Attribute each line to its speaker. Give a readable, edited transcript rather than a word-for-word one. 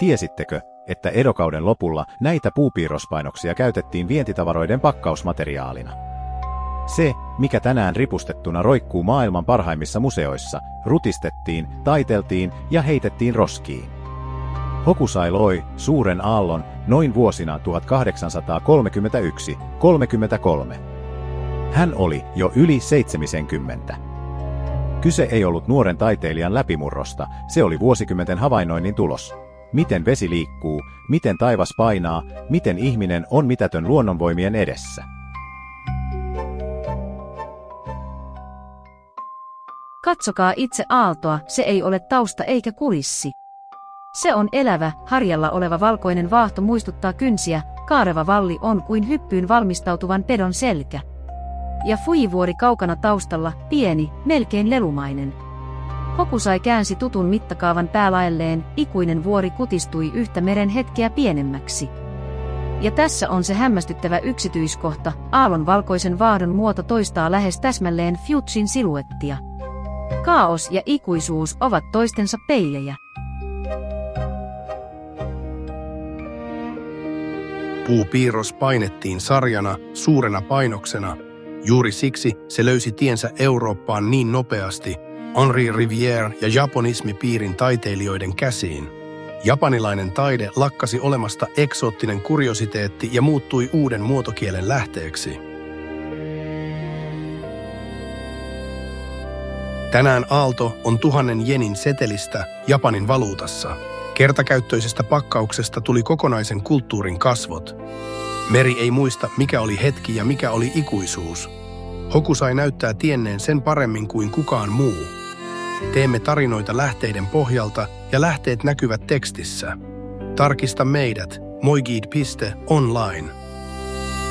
Speaker 1: Tiesittekö, että Edokauden lopulla näitä puupiirrospainoksia käytettiin vientitavaroiden pakkausmateriaalina? Se, mikä tänään ripustettuna roikkuu maailman parhaimmissa museoissa, rutistettiin, taiteltiin ja heitettiin roskiin. Hokusai loi suuren aallon noin vuosina 1831–33. Hän oli jo yli 70. Kyse ei ollut nuoren taiteilijan läpimurrosta, se oli vuosikymmenten havainnoinnin tulos. Miten vesi liikkuu, miten taivas painaa, miten ihminen on mitätön luonnonvoimien edessä.
Speaker 2: Katsokaa itse aaltoa, se ei ole tausta eikä kulissi. Se on elävä, harjalla oleva valkoinen vaahto muistuttaa kynsiä, kaareva valli on kuin hyppyyn valmistautuvan pedon selkä. Ja Fujivuori kaukana taustalla, pieni, melkein lelumainen. Hokusai käänsi tutun mittakaavan päälaelleen, ikuinen vuori kutistui yhtä meren hetkeä pienemmäksi. Ja tässä on se hämmästyttävä yksityiskohta, aallon valkoisen vaahdon muoto toistaa lähes täsmälleen Fujin siluettia. Kaos ja ikuisuus ovat toistensa peilejä.
Speaker 3: Puupiirros painettiin sarjana, suurena painoksena. Juuri siksi se löysi tiensä Eurooppaan niin nopeasti, Henri Rivière ja japonismipiirin taiteilijoiden käsiin. Japanilainen taide lakkasi olemasta eksoottinen kuriositeetti ja muuttui uuden muotokielen lähteeksi. Tänään aalto on 1000 jenin setelistä Japanin valuutassa. Kertakäyttöisestä pakkauksesta tuli kokonaisen kulttuurin kasvot. Meri ei muista, mikä oli hetki ja mikä oli ikuisuus. Hokusai näyttää tienneen sen paremmin kuin kukaan muu. Teemme tarinoita lähteiden pohjalta ja lähteet näkyvät tekstissä. Tarkista meidät moigid.online.